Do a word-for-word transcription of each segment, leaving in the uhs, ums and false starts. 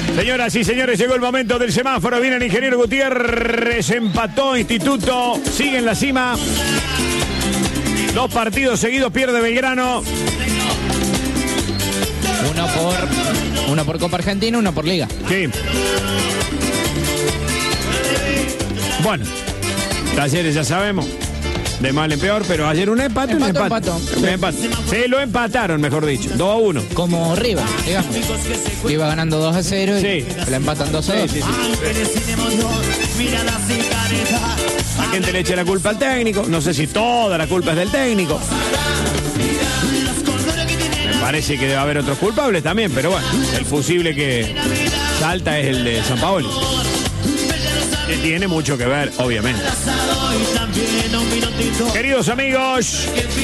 Señoras y señores, llegó el momento del semáforo. Viene el ingeniero Gutiérrez, empató Instituto, sigue en la cima. Dos partidos seguidos, pierde Belgrano. Uno por, uno por Copa Argentina, uno por Liga. Sí. Bueno, Talleres ya sabemos, de mal en peor, pero ayer un empate, Empató, un empate. empató. Un empate. Se lo empataron, mejor dicho, dos a uno. Como River, digamos. Que iba ganando dos a cero y Sí. le empatan dos a dos. Sí, sí, sí. La gente le echa la culpa al técnico. No sé si toda la culpa es del técnico. Me parece que debe haber otros culpables también, pero bueno, el fusible que salta es el de San Paolo, que tiene mucho que ver, obviamente. Queridos amigos,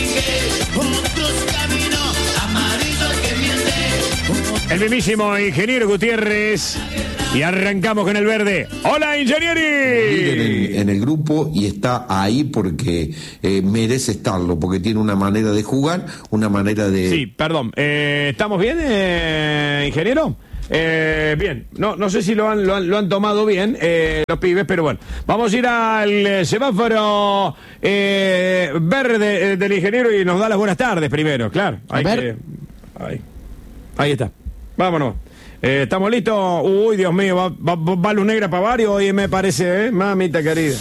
el mismísimo ingeniero Gutiérrez, y arrancamos con el verde. ¡Hola, ingenieri! En el, en el grupo y está ahí porque eh, merece estarlo, porque tiene una manera de jugar, una manera de... Sí, perdón. Eh, ¿Estamos bien, eh, ingeniero? Eh, bien, no, no sé si lo han, lo han, lo han tomado bien eh, los pibes, pero bueno, vamos a ir al eh, semáforo eh, verde eh, del ingeniero y nos da las buenas tardes primero, claro. Hay A ver. que, ahí. Ahí está. Vámonos. Eh, ¿Estamos listos? Uy, Dios mío, va, va, va luz negra para varios hoy, me parece, ¿eh? Mamita querida.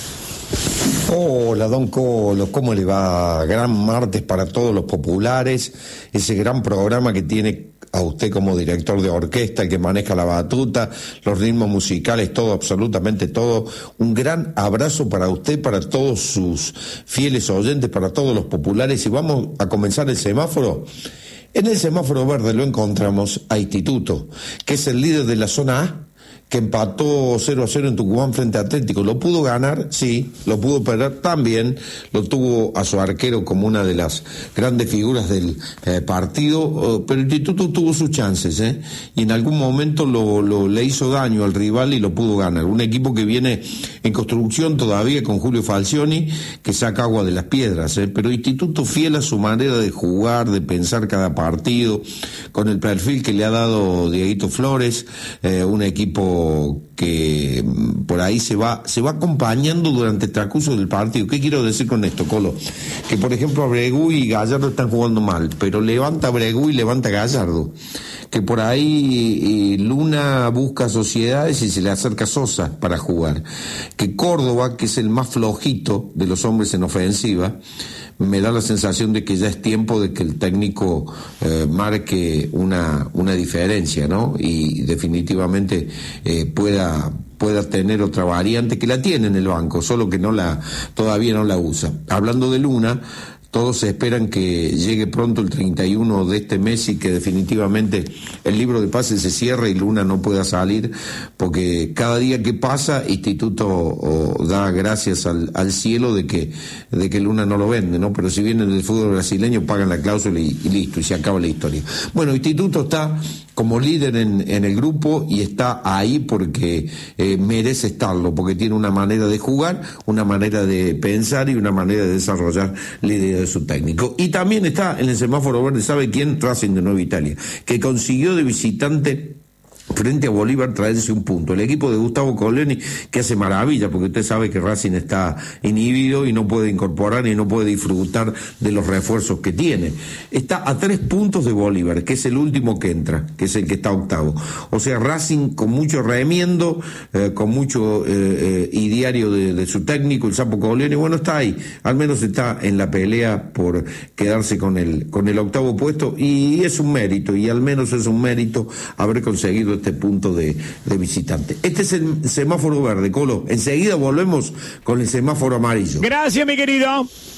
Hola, don Colo, ¿cómo le va? Gran martes para todos los populares, ese gran programa que tiene a usted como director de orquesta, el que maneja la batuta, los ritmos musicales, todo, absolutamente todo. Un gran abrazo para usted, para todos sus fieles oyentes, para todos los populares. Y vamos a comenzar el semáforo. En el semáforo verde lo encontramos a Instituto, que es el líder de la zona A, que empató cero a cero en Tucumán frente a Atlético. ¿Lo pudo ganar? Sí. ¿Lo pudo perder? También. Lo tuvo a su arquero como una de las grandes figuras del eh, partido, pero el Instituto tuvo sus chances, ¿eh? Y en algún momento lo, lo, le hizo daño al rival y lo pudo ganar. Un equipo que viene en construcción todavía con Julio Falcioni, que saca agua de las piedras, ¿eh? Pero Instituto fiel a su manera de jugar, de pensar cada partido, con el perfil que le ha dado Dieguito Flores, eh, un equipo que por ahí se va se va acompañando durante el transcurso del partido. ¿Qué quiero decir con esto, Colo? Que por ejemplo Abregu y Gallardo están jugando mal, pero levanta Abregu y levanta Gallardo. Que por ahí eh, Luna busca sociedades y se le acerca Sosa para jugar. Que Córdoba, que es el más flojito de los hombres en ofensiva, me da la sensación de que ya es tiempo de que el técnico eh, marque una, una diferencia, ¿no? Y definitivamente eh, pueda pueda tener otra variante, que la tiene en el banco, solo que no la todavía no la usa. Hablando de Luna, todos esperan que llegue pronto el treinta y uno de este mes y que definitivamente el libro de pases se cierre y Luna no pueda salir, porque cada día que pasa Instituto oh, da gracias al, al cielo de que de que Luna no lo vende, ¿no? Pero si vienen del fútbol brasileño pagan la cláusula y, y listo, y se acaba la historia. Bueno, Instituto está como líder en, en el grupo y está ahí porque eh, merece estarlo, porque tiene una manera de jugar, una manera de pensar y una manera de desarrollar la idea de su técnico. Y también está en el semáforo verde, ¿sabe quién? Racing de Nueva Italia, que consiguió de visitante frente a Bolívar traerse un punto. El equipo de Gustavo Coloni, que hace maravilla, porque usted sabe que Racing está inhibido y no puede incorporar y no puede disfrutar de los refuerzos que tiene. Está a tres puntos de Bolívar, que es el último que entra, que es el que está octavo. O sea, Racing con mucho remiendo, eh, con mucho eh, eh, ideario de, de su técnico, el Sapo Coloni, bueno, está ahí. Al menos está en la pelea por quedarse con el, con el octavo puesto, y es un mérito, y al menos es un mérito haber conseguido este punto de, de visitante. Este es el semáforo verde, Colo. Enseguida volvemos con el semáforo amarillo. Gracias, mi querido.